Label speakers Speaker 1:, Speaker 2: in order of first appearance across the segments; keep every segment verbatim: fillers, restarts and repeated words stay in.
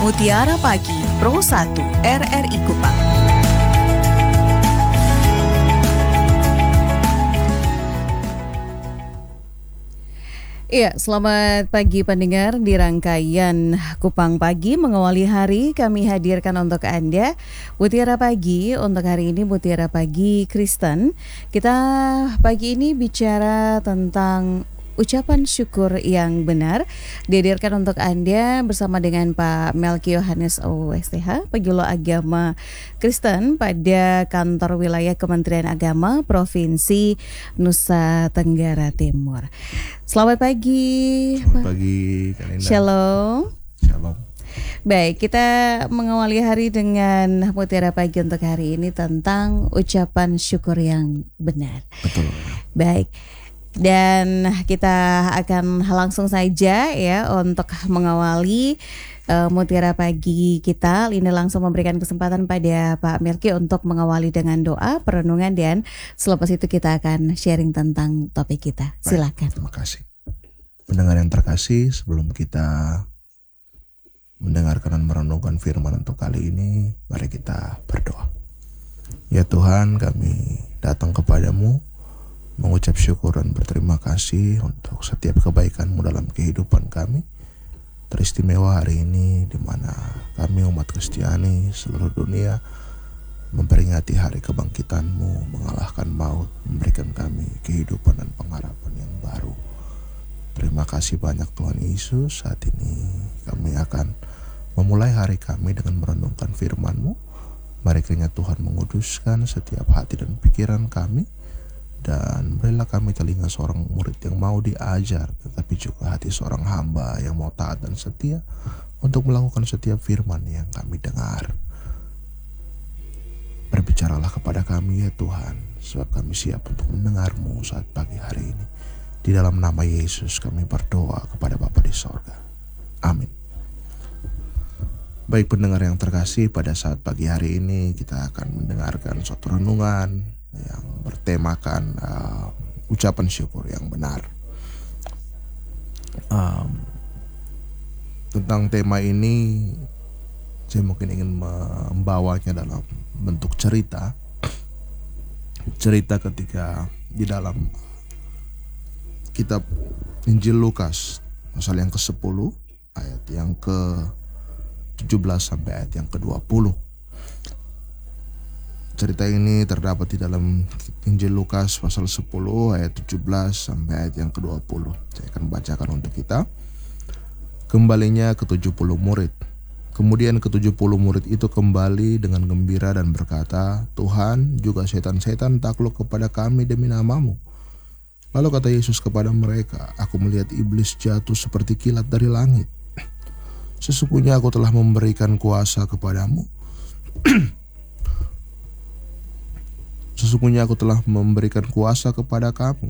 Speaker 1: Mutiara Pagi Pro satu R R I Kupang. Iya, selamat pagi pendengar. Di rangkaian Kupang Pagi mengawali hari, kami hadirkan untuk Anda Mutiara Pagi. Untuk hari ini Mutiara Pagi Kristen. Kita pagi ini bicara tentang ucapan syukur yang benar. Dihadirkan untuk Anda bersama dengan Pak Melki Yohanes O S T H, Penjual Agama Kristen pada kantor wilayah Kementerian Agama Provinsi Nusa Tenggara Timur. Selamat pagi.
Speaker 2: Selamat pagi, Kak Linda.
Speaker 1: Shalom.
Speaker 2: Shalom.
Speaker 1: Baik, kita mengawali hari dengan Mutiara Pagi untuk hari ini tentang ucapan syukur yang benar.
Speaker 2: Betul.
Speaker 1: Baik. Dan kita akan langsung saja ya untuk mengawali uh, Mutiara Pagi kita. Linda langsung memberikan kesempatan pada Pak Melki untuk mengawali dengan doa, perenungan, dan selepas itu kita akan sharing tentang topik kita. Silakan.
Speaker 2: Baik, terima kasih. Pendengar yang terkasih, sebelum kita mendengarkan dan merenungkan firman untuk kali ini, mari kita berdoa. Ya Tuhan, kami datang kepadamu mengucap syukur dan berterima kasih untuk setiap kebaikan-Mu dalam kehidupan kami. Teristimewa hari ini di mana kami umat Kristiani seluruh dunia memperingati hari kebangkitan-Mu, mengalahkan maut, memberikan kami kehidupan dan pengharapan yang baru. Terima kasih banyak Tuhan Yesus. Saat ini kami akan memulai hari kami dengan merenungkan firman-Mu. Mari kiranya Tuhan menguduskan setiap hati dan pikiran kami. Dan berilah kami telinga seorang murid yang mau diajar, tetapi juga hati seorang hamba yang mau taat dan setia untuk melakukan setiap firman yang kami dengar. Berbicaralah kepada kami ya Tuhan, sebab kami siap untuk mendengar-Mu saat pagi hari ini. Di dalam nama Yesus kami berdoa kepada Bapa di sorga. Amin. Baik pendengar yang terkasih, pada saat pagi hari ini kita akan mendengarkan suatu renungan yang bertemakan uh, ucapan syukur yang benar. Um, tentang tema ini saya mungkin ingin membawanya dalam bentuk cerita. Cerita ketika di dalam kitab Injil Lukas pasal yang kesepuluh ayat yang ke tujuh belas sampai ayat yang ke dua puluh. Cerita ini terdapat di dalam Injil Lukas pasal sepuluh ayat tujuh belas sampai ayat yang ke dua puluh. Saya akan bacakan untuk kita. Kembalinya ke tujuh puluh murid. Kemudian ke tujuh puluh murid itu kembali dengan gembira dan berkata, "Tuhan, juga setan-setan takluk kepada kami demi nama-Mu." Lalu kata Yesus kepada mereka, "Aku melihat iblis jatuh seperti kilat dari langit. Sesungguhnya aku telah memberikan kuasa kepadamu. Sesungguhnya aku telah memberikan kuasa kepada kamu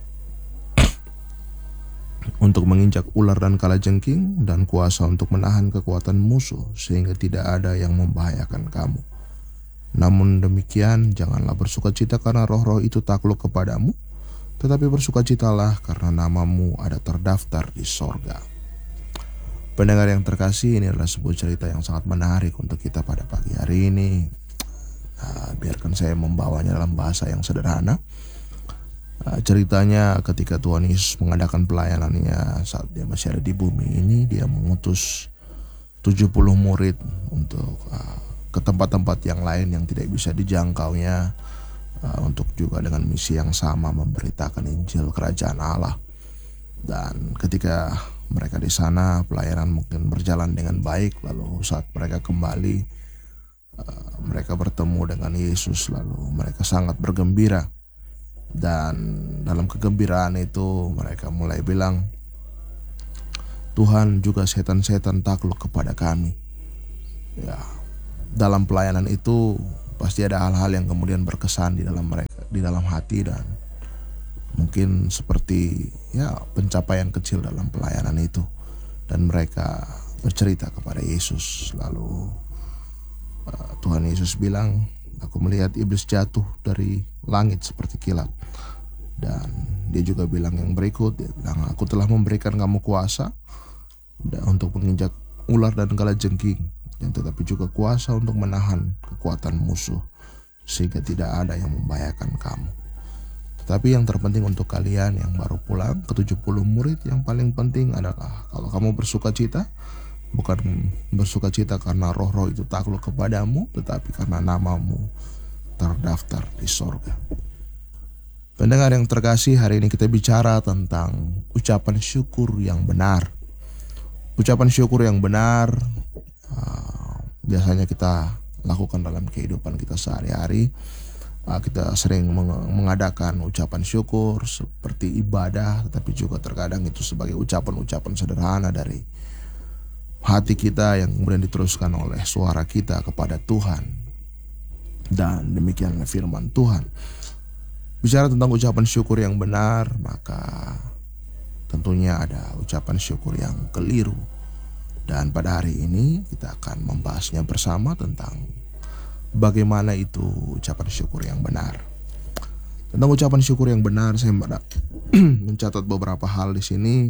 Speaker 2: untuk menginjak ular dan kalajengking dan kuasa untuk menahan kekuatan musuh sehingga tidak ada yang membahayakan kamu. Namun demikian, janganlah bersukacita karena roh-roh itu takluk kepadamu, tetapi bersukacitalah karena namamu ada terdaftar di sorga." Pendengar yang terkasih, ini adalah sebuah cerita yang sangat menarik untuk kita pada pagi hari ini. Nah, biarkan saya membawanya dalam bahasa yang sederhana. Nah, ceritanya ketika Tuhan Yesus mengadakan pelayanannya saat dia masih ada di bumi ini, dia mengutus tujuh puluh murid untuk uh, ke tempat-tempat yang lain yang tidak bisa dijangkaunya, uh, untuk juga dengan misi yang sama memberitakan Injil Kerajaan Allah. Dan ketika mereka di sana, pelayanan mungkin berjalan dengan baik. Lalu saat mereka kembali, Uh, mereka bertemu dengan Yesus, lalu mereka sangat bergembira. Dan dalam kegembiraan itu mereka mulai bilang, "Tuhan, juga setan-setan takluk kepada kami." Ya, dalam pelayanan itu pasti ada hal-hal yang kemudian berkesan di dalam mereka, di dalam hati, dan mungkin seperti ya pencapaian kecil dalam pelayanan itu. Dan mereka bercerita kepada Yesus, lalu Tuhan Yesus bilang, "Aku melihat iblis jatuh dari langit seperti kilat." Dan dia juga bilang yang berikut, dia bilang, "Aku telah memberikan kamu kuasa untuk menginjak ular dan kalajengking, yang tetapi juga kuasa untuk menahan kekuatan musuh sehingga tidak ada yang membahayakan kamu. Tetapi yang terpenting untuk kalian yang baru pulang ke tujuh puluh murid, yang paling penting adalah kalau kamu bersuka cita, bukan bersuka cita karena roh-roh itu takluk kepadamu, tetapi karena namamu terdaftar di sorga. Pendengar yang terkasih, hari ini kita bicara tentang ucapan syukur yang benar. Ucapan syukur yang benar uh, biasanya kita lakukan dalam kehidupan kita sehari-hari. Uh, kita sering meng- mengadakan ucapan syukur seperti ibadah, tetapi juga terkadang itu sebagai ucapan-ucapan sederhana dari hati kita yang kemudian diteruskan oleh suara kita kepada Tuhan. Dan demikianlah firman Tuhan. Bicara tentang ucapan syukur yang benar, maka tentunya ada ucapan syukur yang keliru. Dan pada hari ini kita akan membahasnya bersama tentang bagaimana itu ucapan syukur yang benar. Tentang ucapan syukur yang benar, saya mencatat beberapa hal di sini,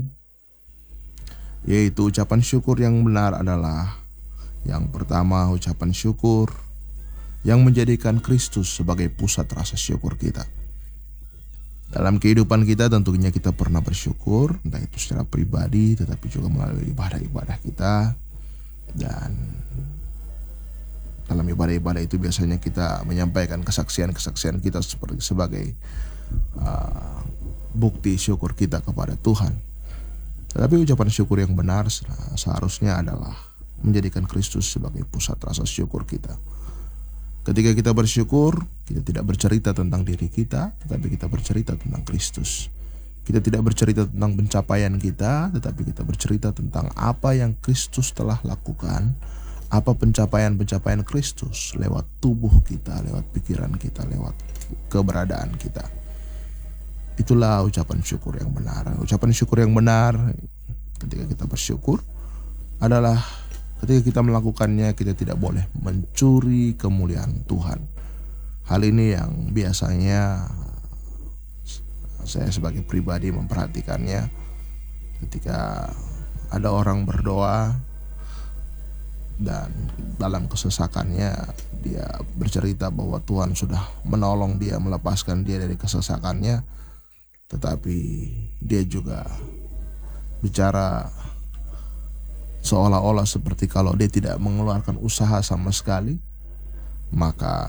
Speaker 2: yaitu ucapan syukur yang benar adalah yang pertama, ucapan syukur yang menjadikan Kristus sebagai pusat rasa syukur kita. Dalam kehidupan kita tentunya kita pernah bersyukur, entah itu secara pribadi tetapi juga melalui ibadah-ibadah kita. Dan dalam ibadah-ibadah itu biasanya kita menyampaikan kesaksian-kesaksian kita seperti sebagai uh, bukti syukur kita kepada Tuhan. Tetapi ucapan syukur yang benar seharusnya adalah menjadikan Kristus sebagai pusat rasa syukur kita. Ketika kita bersyukur, kita tidak bercerita tentang diri kita, tetapi kita bercerita tentang Kristus. Kita tidak bercerita tentang pencapaian kita, tetapi kita bercerita tentang apa yang Kristus telah lakukan, apa pencapaian-pencapaian Kristus lewat tubuh kita, lewat pikiran kita, lewat keberadaan kita. Itulah ucapan syukur yang benar. Ucapan syukur yang benar ketika kita bersyukur adalah ketika kita melakukannya, kita tidak boleh mencuri kemuliaan Tuhan. Hal ini yang biasanya saya sebagai pribadi memperhatikannya ketika ada orang berdoa dan dalam kesesakannya dia bercerita bahwa Tuhan sudah menolong dia, melepaskan dia dari kesesakannya, tetapi dia juga bicara seolah-olah seperti kalau dia tidak mengeluarkan usaha sama sekali, maka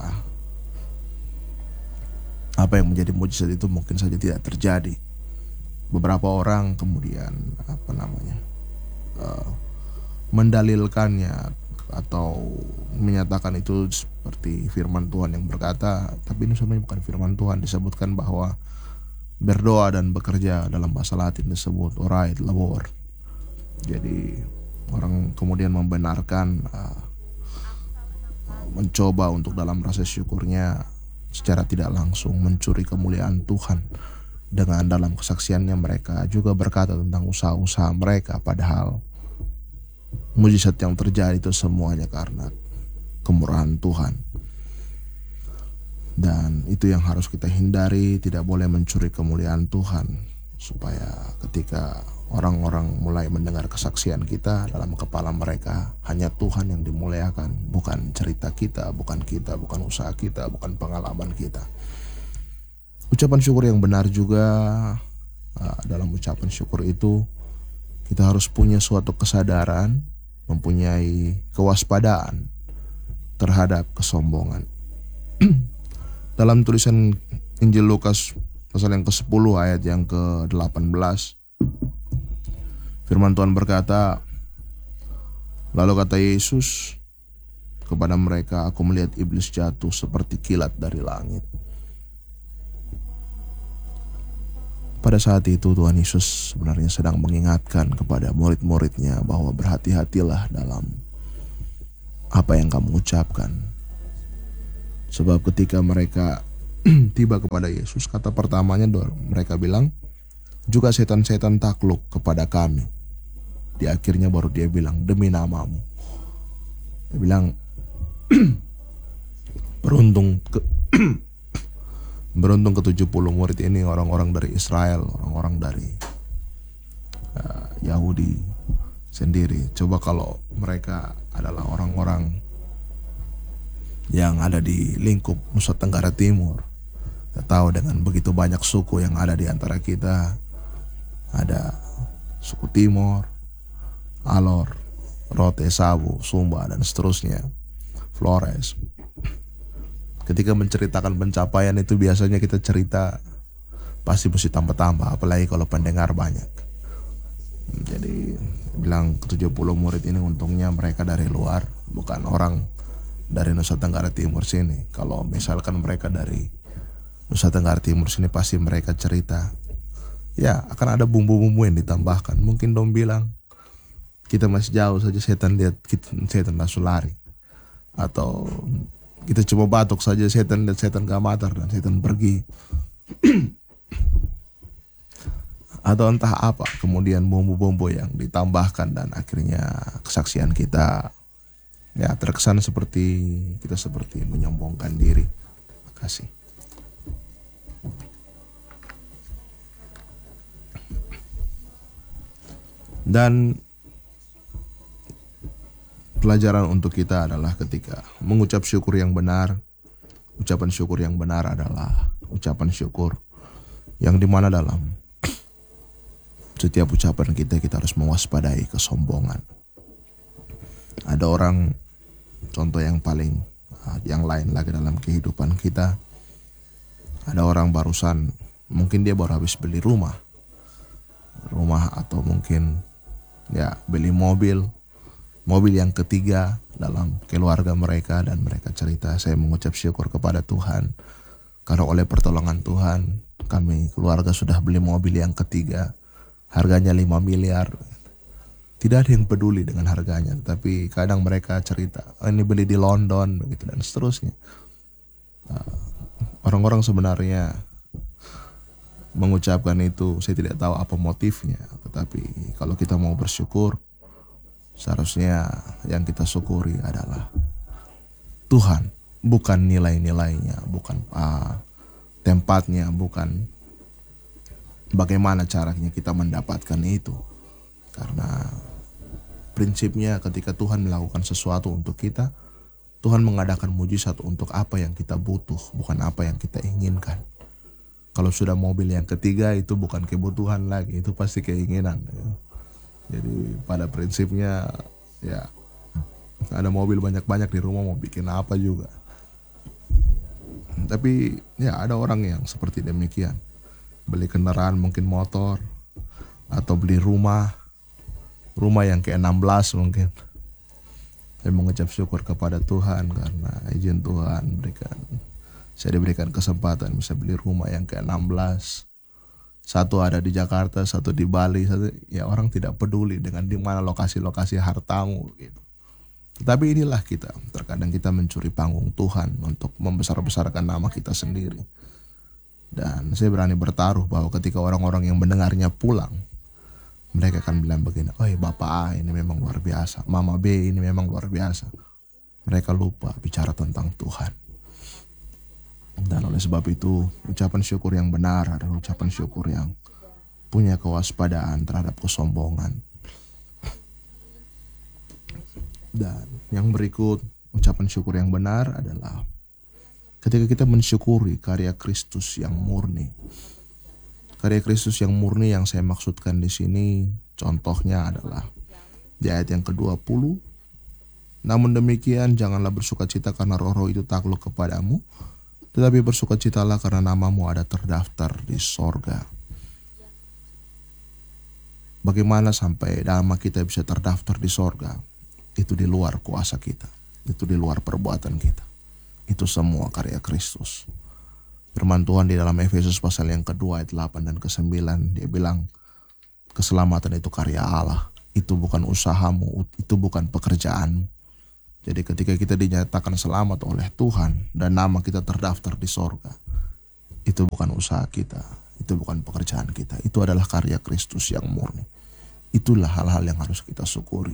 Speaker 2: apa yang menjadi mujizat itu mungkin saja tidak terjadi. Beberapa orang kemudian apa namanya uh, mendalilkannya atau menyatakan itu seperti firman Tuhan yang berkata, tapi ini sebenarnya bukan firman Tuhan. Disebutkan bahwa berdoa dan bekerja dalam bahasa Latin disebut orate labor. Jadi orang kemudian membenarkan uh, mencoba untuk dalam rasa syukurnya secara tidak langsung mencuri kemuliaan Tuhan dengan dalam kesaksiannya mereka juga berkata tentang usaha-usaha mereka, padahal mujizat yang terjadi itu semuanya karena kemurahan Tuhan. Dan itu yang harus kita hindari, tidak boleh mencuri kemuliaan Tuhan, supaya ketika orang-orang mulai mendengar kesaksian kita, dalam kepala mereka hanya Tuhan yang dimuliakan, bukan cerita kita, bukan kita, bukan usaha kita, bukan pengalaman kita. Ucapan syukur yang benar juga, dalam ucapan syukur itu kita harus punya suatu kesadaran, mempunyai kewaspadaan terhadap kesombongan. Dalam tulisan Injil Lukas pasal yang kesepuluh ayat yang ke delapan belas, firman Tuhan berkata, lalu kata Yesus kepada mereka, aku melihat iblis jatuh seperti kilat dari langit. Pada saat itu Tuhan Yesus sebenarnya sedang mengingatkan kepada murid-muridnya bahwa berhati-hatilah dalam apa yang kamu ucapkan. Sebab ketika mereka tiba kepada Yesus, kata pertamanya mereka bilang, juga setan-setan takluk kepada kami. Di akhirnya baru dia bilang, demi namamu. Dia bilang, beruntung ke beruntung ke tujuh puluh murid ini orang-orang dari Israel, orang-orang dari uh, Yahudi. sendiri. Coba kalau mereka adalah orang-orang yang ada di lingkup Nusa Tenggara Timur. Kita tahu dengan begitu banyak suku yang ada di antara kita. Ada suku Timor, Alor, Rote, Sabu, Sumba, dan seterusnya, Flores. Ketika menceritakan pencapaian itu biasanya kita cerita pasti mesti tambah-tambah, apalagi kalau pendengar banyak. Jadi bilang ke tujuh puluh murid ini untungnya mereka dari luar, bukan orang dari Nusa Tenggara Timur sini. Kalau misalkan mereka dari Nusa Tenggara Timur sini pasti mereka cerita, ya akan ada bumbu-bumbu yang ditambahkan. Mungkin dong bilang kita masih jauh saja setan lihat kita, setan langsung lari. Atau kita coba batuk saja setan lihat setan gak matar dan setan pergi. Atau entah apa kemudian bumbu-bumbu yang ditambahkan dan akhirnya kesaksian kita ya terkesan seperti kita seperti menyombongkan diri. Terima kasih. Dan pelajaran untuk kita adalah ketika mengucap syukur yang benar. Ucapan syukur yang benar adalah ucapan syukur yang dimana dalam setiap ucapan kita kita harus mewaspadai kesombongan. Ada orang, contoh yang paling yang lain lagi dalam kehidupan kita, ada orang barusan mungkin dia baru habis beli rumah rumah atau mungkin ya beli mobil mobil yang ketiga dalam keluarga mereka, dan mereka cerita, saya mengucap syukur kepada Tuhan karena oleh pertolongan Tuhan kami keluarga sudah beli mobil yang ketiga, harganya lima miliar. Tidak ada yang peduli dengan harganya, tapi kadang mereka cerita, oh, ini beli di London begitu dan seterusnya. Orang-orang sebenarnya mengucapkan itu, saya tidak tahu apa motifnya, tetapi kalau kita mau bersyukur, seharusnya yang kita syukuri adalah Tuhan, bukan nilai-nilainya, bukan uh, tempatnya, bukan bagaimana caranya kita mendapatkan itu. Karena prinsipnya ketika Tuhan melakukan sesuatu untuk kita, Tuhan mengadakan mujizat untuk apa yang kita butuh, bukan apa yang kita inginkan. Kalau sudah mobil yang ketiga itu bukan kebutuhan lagi, itu pasti keinginan. Jadi pada prinsipnya ya ada mobil banyak-banyak di rumah mau bikin apa juga. Tapi ya ada orang yang seperti demikian. Beli kendaraan mungkin motor atau beli rumah. Rumah yang ke enam belas mungkin. Saya mengucap syukur kepada Tuhan karena izin Tuhan berikan saya diberikan kesempatan bisa beli rumah yang ke enam belas. Satu ada di Jakarta, satu di Bali, satu ya orang tidak peduli dengan di mana lokasi-lokasi hartamu gitu. Tetapi inilah kita, terkadang kita mencuri panggung Tuhan untuk membesar-besarkan nama kita sendiri. Dan saya berani bertaruh bahwa ketika orang-orang yang mendengarnya pulang, mereka akan bilang begini, oh Bapak A ini memang luar biasa, Mama B ini memang luar biasa. Mereka lupa bicara tentang Tuhan. Dan oleh sebab itu, ucapan syukur yang benar adalah ucapan syukur yang punya kewaspadaan terhadap kesombongan. Dan yang berikut, ucapan syukur yang benar adalah ketika kita mensyukuri karya Kristus yang murni. Karya Kristus yang murni yang saya maksudkan di sini, contohnya adalah di ayat yang kedua puluh. Namun demikian, janganlah bersukacita karena roh-roh itu takluk kepadamu, tetapi bersukacitalah karena namamu ada terdaftar di sorga. Bagaimana sampai nama kita bisa terdaftar di sorga? Itu di luar kuasa kita. Itu di luar perbuatan kita. Itu semua karya Kristus. Firman Tuhan di dalam Efesus pasal yang kedua ayat delapan dan ke sembilan. Dia bilang keselamatan itu karya Allah. Itu bukan usahamu. Itu bukan pekerjaanmu. Jadi ketika kita dinyatakan selamat oleh Tuhan dan nama kita terdaftar di sorga, itu bukan usaha kita, itu bukan pekerjaan kita, itu adalah karya Kristus yang murni. Itulah hal-hal yang harus kita syukuri.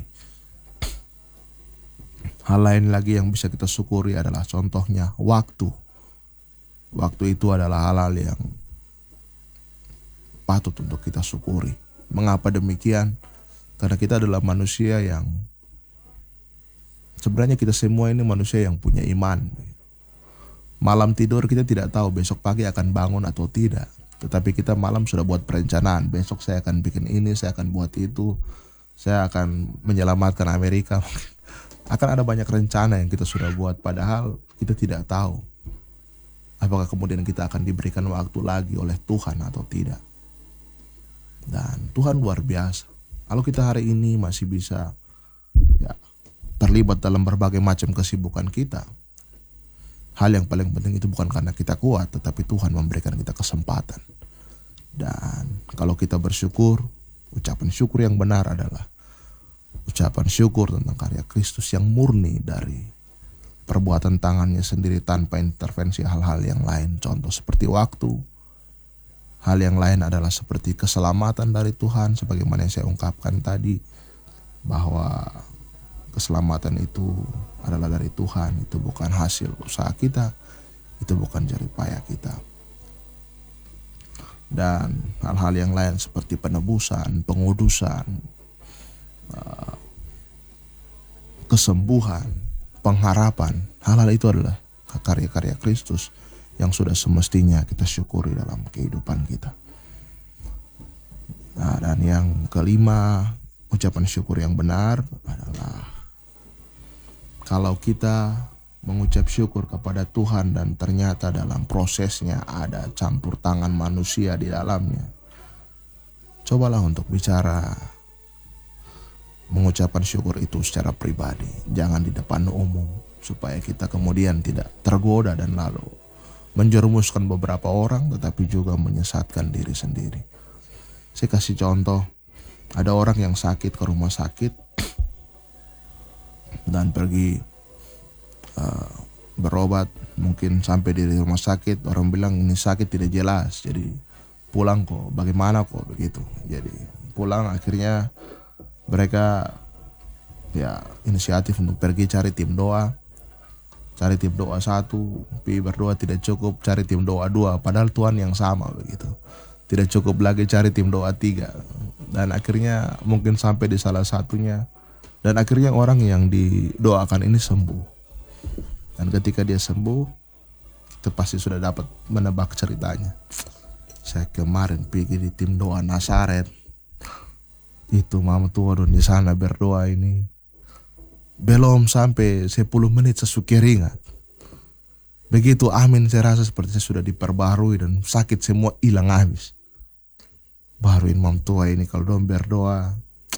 Speaker 2: Hal lain lagi yang bisa kita syukuri adalah contohnya waktu. Waktu itu adalah hal-hal yang patut untuk kita syukuri. Mengapa demikian? Karena kita adalah manusia yang, sebenarnya kita semua ini manusia yang punya iman. Malam tidur kita tidak tahu besok pagi akan bangun atau tidak. Tetapi kita malam sudah buat perencanaan. Besok saya akan bikin ini, saya akan buat itu. Saya akan menyelamatkan Amerika. Akan ada banyak rencana yang kita sudah buat. Padahal kita tidak tahu apakah kemudian kita akan diberikan waktu lagi oleh Tuhan atau tidak. Dan Tuhan luar biasa. Kalau kita hari ini masih bisa ya, terlibat dalam berbagai macam kesibukan kita, hal yang paling penting itu bukan karena kita kuat, tetapi Tuhan memberikan kita kesempatan. Dan kalau kita bersyukur, ucapan syukur yang benar adalah ucapan syukur tentang karya Kristus yang murni dari perbuatan tangannya sendiri tanpa intervensi hal-hal yang lain. Contoh seperti waktu. Hal yang lain adalah seperti keselamatan dari Tuhan, sebagaimana yang saya ungkapkan tadi, bahwa keselamatan itu adalah dari Tuhan, itu bukan hasil usaha kita, itu bukan jerih payah kita. Dan hal-hal yang lain seperti penebusan, pengudusan, kesembuhan, pengharapan, hal-hal itu adalah karya-karya Kristus yang sudah semestinya kita syukuri dalam kehidupan kita. Nah, dan yang kelima, ucapan syukur yang benar adalah kalau kita mengucap syukur kepada Tuhan dan ternyata dalam prosesnya ada campur tangan manusia di dalamnya, cobalah untuk bicara mengucapkan syukur itu secara pribadi, jangan di depan umum, supaya kita kemudian tidak tergoda dan lalu menjerumuskan beberapa orang, tetapi juga menyesatkan diri sendiri. Saya kasih contoh, ada orang yang sakit ke rumah sakit dan pergi uh, berobat, mungkin sampai di rumah sakit orang bilang ini sakit tidak jelas, jadi pulang kok, bagaimana kok begitu. Jadi pulang, akhirnya mereka ya inisiatif untuk pergi cari tim doa. Cari tim doa satu, pi berdoa tidak cukup, cari tim doa dua, padahal Tuhan yang sama begitu. Tidak cukup lagi, cari tim doa tiga. Dan akhirnya mungkin sampai di salah satunya, dan akhirnya orang yang didoakan ini sembuh. Dan ketika dia sembuh, kita pasti sudah dapat menebak ceritanya. Saya kemarin pergi di tim doa Nazaret, itu mama tua di sana berdoa ini. Belum sampai sepuluh menit saya keringat. Begitu amin, saya rasa seperti saya sudah diperbarui dan sakit semua hilang habis. Baru imam tua ini kalau dong berdoa,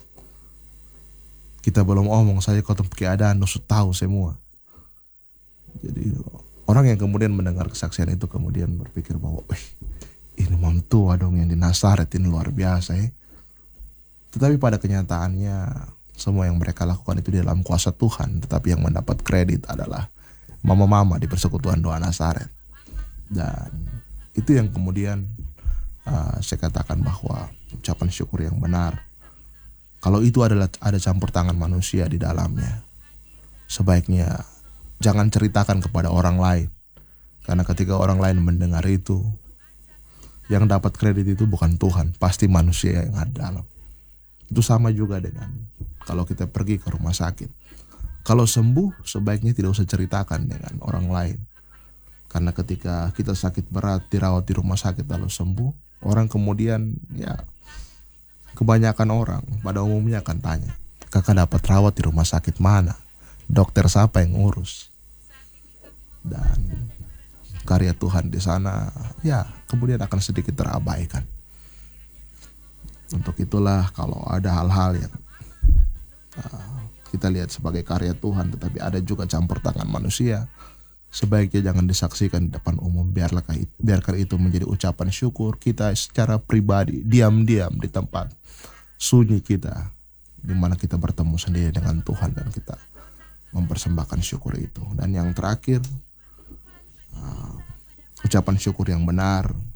Speaker 2: kita belum omong saya kau keadaan nusu tahu semua. Jadi orang yang kemudian mendengar kesaksian itu kemudian berpikir bahwa ini imam tua dong yang di Nazaret ini luar biasa ya. Tetapi pada kenyataannya semua yang mereka lakukan itu di dalam kuasa Tuhan, tetapi yang mendapat kredit adalah mama-mama di persekutuan doa Nazaret. Dan itu yang kemudian uh, saya katakan bahwa ucapan syukur yang benar, kalau itu adalah ada campur tangan manusia di dalamnya, sebaiknya jangan ceritakan kepada orang lain. Karena ketika orang lain mendengar itu, yang dapat kredit itu bukan Tuhan, pasti manusia yang ada dalam. Itu sama juga dengan kalau kita pergi ke rumah sakit. Kalau sembuh, sebaiknya tidak usah ceritakan dengan orang lain. Karena ketika kita sakit berat, dirawat di rumah sakit lalu sembuh, orang kemudian ya kebanyakan orang pada umumnya akan tanya, kakak dapat rawat di rumah sakit mana? Dokter siapa yang ngurus? Dan karya Tuhan di sana ya kemudian akan sedikit terabaikan. Untuk itulah kalau ada hal-hal yang uh, kita lihat sebagai karya Tuhan tetapi ada juga campur tangan manusia, sebaiknya jangan disaksikan di depan umum. Biarlah biarkan itu menjadi ucapan syukur kita secara pribadi, diam-diam di tempat sunyi kita, di mana kita bertemu sendiri dengan Tuhan dan kita mempersembahkan syukur itu. Dan yang terakhir, uh, ucapan syukur yang benar